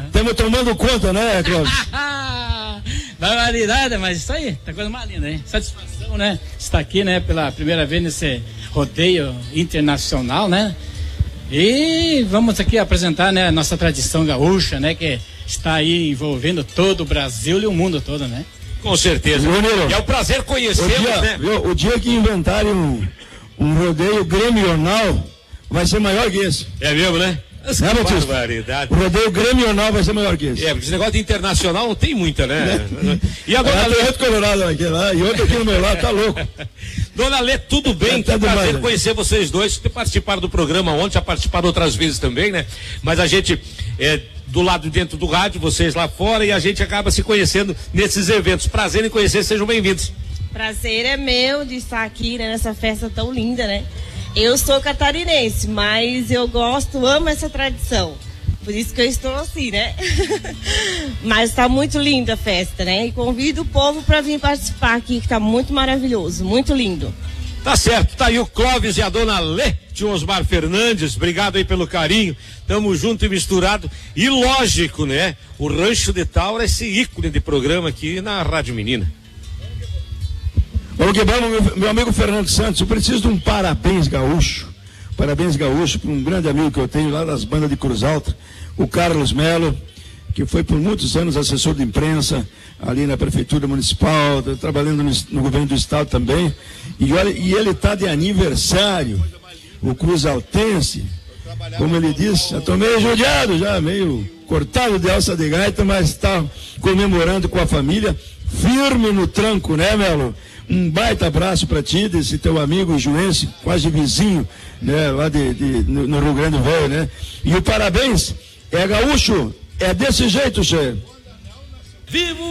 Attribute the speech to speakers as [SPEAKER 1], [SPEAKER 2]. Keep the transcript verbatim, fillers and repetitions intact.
[SPEAKER 1] Estamos tomando conta, né, Clóvis?
[SPEAKER 2] Barbaridade, mas isso aí, tá coisa mais linda, hein? Satisfação, né? Estar aqui, né, pela primeira vez nesse rodeio internacional, né? E vamos aqui apresentar, né, a nossa tradição gaúcha, né, que está aí envolvendo todo o Brasil e o mundo todo, né?
[SPEAKER 3] Com certeza.
[SPEAKER 1] Júnior,
[SPEAKER 3] e é um prazer conhecê-los, né?
[SPEAKER 1] Viu, o dia que inventarem um, um rodeio gremional vai ser maior que esse.
[SPEAKER 3] É mesmo, né?
[SPEAKER 1] Essa é,
[SPEAKER 3] barbaridade.
[SPEAKER 1] O rodeio gremional vai ser maior que esse.
[SPEAKER 3] É, porque esse negócio de internacional não tem muita, né? E a dona
[SPEAKER 1] Lê... Tem outro colorado aqui lá, e outro aqui no meu lado, tá louco.
[SPEAKER 3] Dona Lê, tudo bem? É, tá prazer demais, conhecer vocês dois, que participaram do programa ontem, já participaram outras vezes também, né? Mas a gente é do lado dentro do rádio, vocês lá fora, e a gente acaba se conhecendo nesses eventos. Prazer em conhecer, sejam bem-vindos.
[SPEAKER 4] Prazer é meu de estar aqui, né, nessa festa tão linda, né? Eu sou catarinense, mas eu gosto, amo essa tradição. Por isso que eu estou assim, né? Mas está muito linda a festa, né? E convido o povo para vir participar aqui, que está muito maravilhoso, muito lindo.
[SPEAKER 3] Tá certo, tá aí o Clóvis e a dona Lê de Osmar Fernandes, obrigado aí pelo carinho, tamo junto e misturado, e lógico, né? O Rancho de Taura é esse ícone de programa aqui na Rádio Menina.
[SPEAKER 1] Vamos que vamos, meu, meu amigo Fernando Santos, eu preciso de um parabéns gaúcho, parabéns gaúcho para um grande amigo que eu tenho lá das bandas de Cruz Alta, o Carlos Melo, que foi por muitos anos assessor de imprensa ali na prefeitura municipal, trabalhando no, no governo do estado também, e, olha, e ele está de aniversário, o Cruz Altense, como ele disse, já estou meio judiado, já meio cortado de alça de gaita, mas está comemorando com a família, firme no tranco, né, Melo? Um baita abraço para ti, desse teu amigo juense, quase vizinho, né, lá de, de, no, no Rio Grande do Sul, né? E o parabéns é gaúcho, é desse jeito, Che.
[SPEAKER 3] Vivo!